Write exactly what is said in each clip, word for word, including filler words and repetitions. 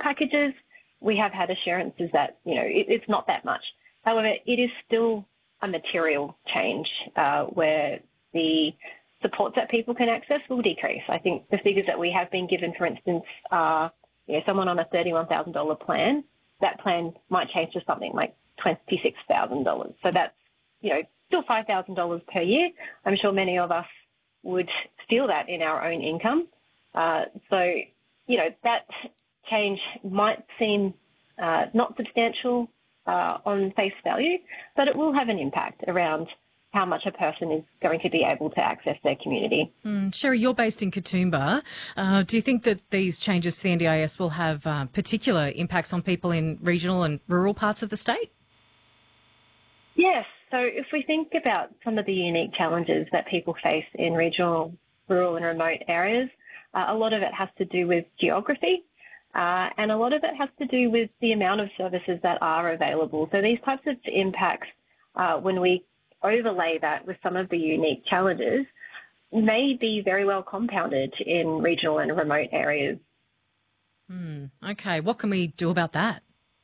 packages, we have had assurances that, you know, it, it's not that much. However, it is still a material change uh, where the supports that people can access will decrease. I think the figures that we have been given, for instance, are, you know, someone on a thirty-one thousand dollars plan, that plan might change to something like twenty-six thousand dollars. So that's, you know, still five thousand dollars per year. I'm sure many of us would feel that in our own income. Uh, so, you know, that change might seem uh, not substantial uh, on face value, but it will have an impact around how much a person is going to be able to access their community. Mm, Sherry, you're based in Katoomba. Uh, do you think that these changes to the N D I S will have uh, particular impacts on people in regional and rural parts of the state? Yes. So if we think about some of the unique challenges that people face in regional, rural and remote areas, uh, a lot of it has to do with geography. Uh, and a lot of it has to do with the amount of services that are available. So these types of impacts, uh, when we overlay that with some of the unique challenges, may be very well compounded in regional and remote areas. Mm, okay, what can we do about that?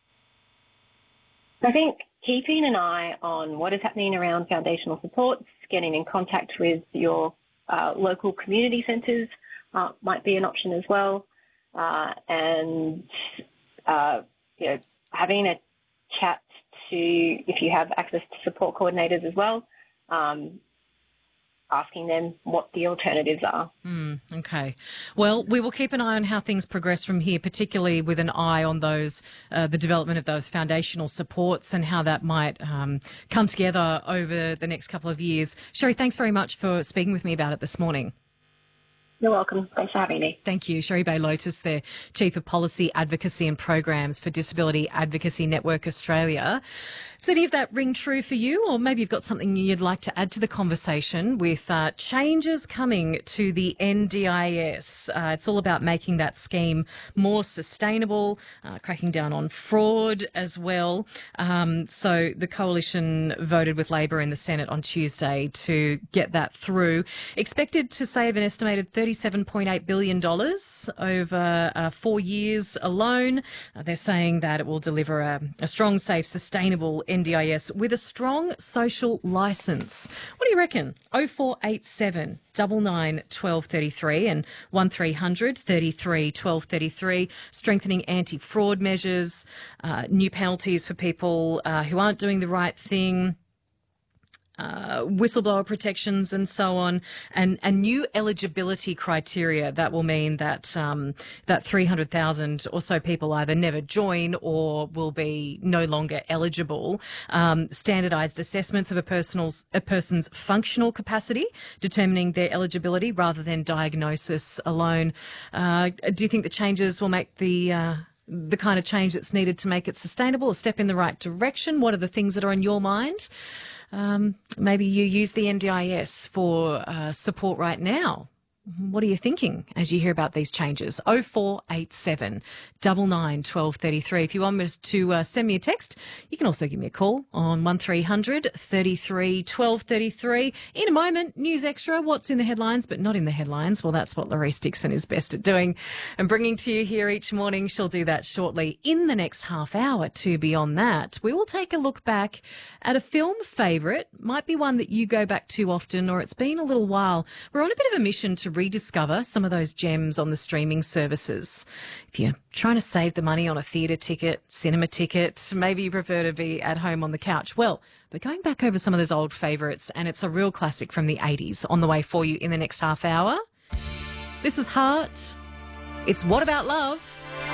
I think keeping an eye on what is happening around foundational supports, getting in contact with your uh, local community centres uh, might be an option as well, uh, and uh, you know, having a chat to, if you have access to support coordinators as well, um, asking them what the alternatives are. Mm, okay. Well, we will keep an eye on how things progress from here, particularly with an eye on those, uh, the development of those foundational supports and how that might um, come together over the next couple of years. Sherry, thanks very much for speaking with me about it this morning. You're welcome. Thanks for having me. Thank you. Sherry Bay-Lotus there, Chief of Policy, Advocacy and Programs for Disability Advocacy Network Australia. Does any of that ring true for you? Or maybe you've got something you'd like to add to the conversation with uh, changes coming to the N D I S. Uh, it's all about making that scheme more sustainable, uh, cracking down on fraud as well. Um, so the Coalition voted with Labor in the Senate on Tuesday to get that through. Expected to save an estimated thirty-seven point eight billion dollars over uh, four years alone. Uh, they're saying that it will deliver a, a strong, safe, sustainable N D I S with a strong social licence. What do you reckon? oh four eight seven, nine nine, one two three three and one three hundred, thirty-three, twelve thirty-three, strengthening anti-fraud measures, uh, new penalties for people uh, who aren't doing the right thing, Uh, whistleblower protections and so on, and, and new eligibility criteria that will mean that um, that three hundred thousand or so people either never join or will be no longer eligible. Um, standardised assessments of a person's a person's functional capacity, determining their eligibility rather than diagnosis alone. Uh, do you think the changes will make the uh, the kind of change that's needed to make it sustainable, a step in the right direction? What are the things that are on your mind? Um, maybe you use the N D I S for uh, support right now. What are you thinking as you hear about these changes? oh four eight seven, nine nine, one two three three. If you want me to uh, send me a text, you can also give me a call on one three hundred, thirty-three, twelve thirty-three. In a moment, News Extra, what's in the headlines but not in the headlines. Well, that's what Louise Dixon is best at doing and bringing to you here each morning. She'll do that shortly. In the next half hour to Beyond That, we will take a look back at a film favourite. Might be one that you go back to often, or it's been a little while. We're on a bit of a mission to rediscover some of those gems on the streaming services. If you're trying to save the money on a theatre ticket, cinema ticket, maybe you prefer to be at home on the couch. Well, we're going back over some of those old favourites, and it's a real classic from the eighties on the way for you in the next half hour. This is Heart. It's What About Love?